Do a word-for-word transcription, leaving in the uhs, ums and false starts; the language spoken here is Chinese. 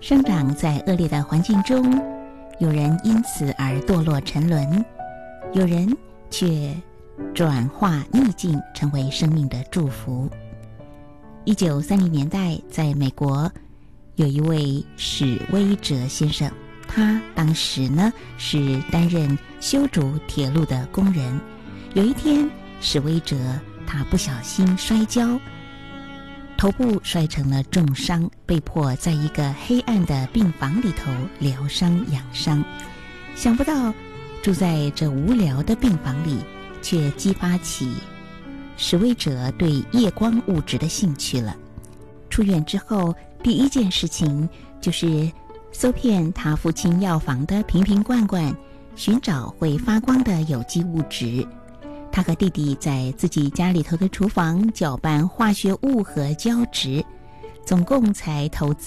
生长在恶劣的环境中，有人因此而堕落沉沦，有人却转化逆境成为生命的祝福。一九三零年代，在美国有一位史威哲先生，他当时呢是担任修筑铁路的工人。有一天，史威哲他不小心摔跤，头部摔成了重伤，被迫在一个黑暗的病房里头疗伤养伤。想不到住在这无聊的病房里，却激发起史威哲对夜光物质的兴趣了。出院之后，第一件事情就是搜遍他父亲药房的瓶瓶罐罐，寻找会发光的有机物质。他和弟弟在自己家里头的厨房搅拌化学物和胶质，总共才投资